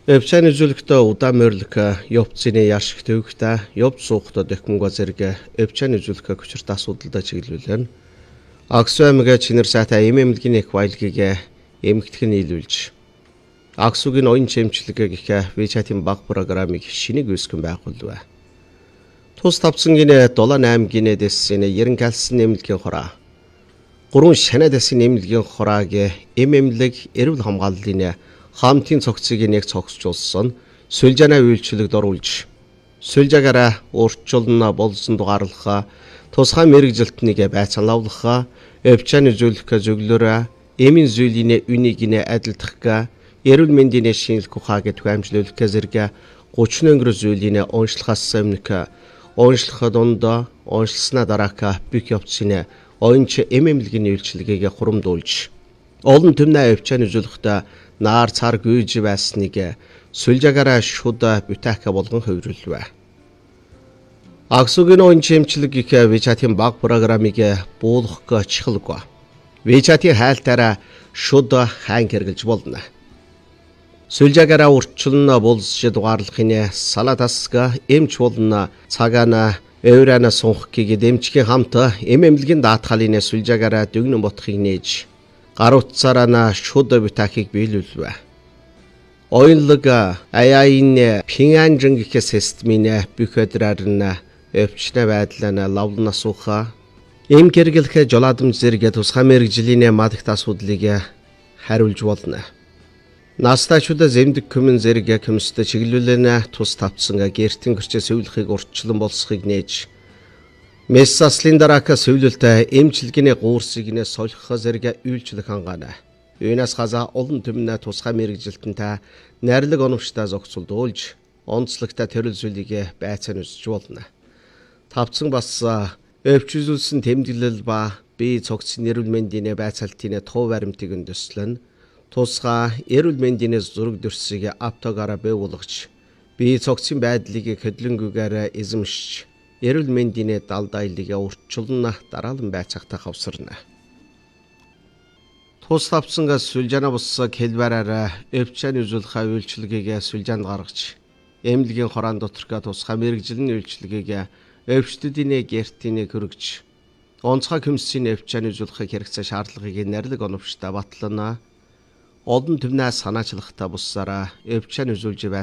Өвчэн үзүүлэгтээ удаан морилка явцны яшиг төвхтэ явц суухта дэхмэнга зэрэг өвчэн үзүүлэх хүчирт асуудалтай чиглүүлэн Аксу аймгийн чинэр сайтай эмэмлэгийн их баялагийг эмгэгдэх нь нийлүүлж Аксугийн оюун чимчлэгээ гэх вичатын баг програмыг шинийг үүсгэн байгуулв. Тус тавцангийн 7-8 гинэ дэссэн ерэн галсан эмнэлгийн хораа 3 шанаа дэссэн эмнэлгийн хорааг эмэмлэг эрүүл хамгааллын хамтын цогцыг нэг цогцжуулсан сүлжээнэ үйлчлэгд оруулж сүлжээгээрээ урьдчилан болсон дугаарлахаа тусгай мэрэгжилтнийг байцаалуулахаа өвчэн үзүүлэх зөвлөрөө эмийн зүйлийн үнийг адилдах эрүүл мэндийн шинжилх ухааг төвөмжлүүлэх зэрэг 30 өнгөр зүйлийн онцлохоос өмнө онцлоход онцлснаа дараа бүх явцын оюунч эмэмлэгийн үйлчлэгийг хурамдуулж олон түмнээ өвчэн үзүүлэхдээ наар цар гүйж байсныг сүлжээгээрээ шууд бүтээхэ болгон хувирлав. Аксугийн оюун чимчлэг гэх вичатын баг програмыг буулгах чихэлгүй. Вичатын хайлтаараа шууд хаан хэрглэж болно. Сүлжээгээрээ урьдчилан болж дугаарлахын салатасга эмч болно цагаана Эврана сунхгийг дэмжихийн хамт эмэмлэгийн даатгалын сүлжээгээрээ дүгнэн ботхыг нээж гар утсаараа шууд бүтээхийг биелүүлв. Оюунлаг аяын пинганжин гэх системийн бүх өдрөөр нь өвчнө байдлаа лавлан асууха эм гэргэлэх жолоодомж зэрэг тусгай мэрэгжлийн мадагт асуудлыг хариулж болно. Настачууд зэмдэг хүмүн зэрэг көмөстэй чиглүүлэн тус тавцсан гэртэн гэрчээ сөүлөхийг урьдчилан болсхийг нээж мессаслын дараака сөүлөлтөй эмчилгээний гуурсыг солих зэрэг үйлчлэх хангаана. Юунаас хаза олон түмнэ тусгай мэрэгжилтэнтэй найрлаг оновчтой зохицуулж онцлогтой төрөл зүйлийг байцаан үсэж болно. Тавцсан бас өвчүүлсэн тэмдэглэл ба бие цогцны эрүүл мэндийн байцаалтын туу баримтыг өндөслөн тусгай эрүүл мэндийн зураг дүрсийг автогаараа буулгаж бие цогцын байдлыг хөдлөнгүүгээр эзэмшиж эрүүл мэндийн далдайлыг урьдчилан дараалан байцаагтай хавсарна. Тус тавцсангаас сүлжээнэ бусаг хэлбэрээр өвчэн үзүүлэх үйлчлэгийг сүлжээнд гаргаж эмнэлгийн хораан доторх тусгай мэрэгжлийн үйлчлэгийг өвчтөдийн гэртийн хөргөж онцгой хөмсгийн өвчэн үзүүлэх хэрэгцээ шаардлагыг найрлаг оновчтой батлана. Олон түмнээ санаачлахтай буссараа өвчэн үзүүлж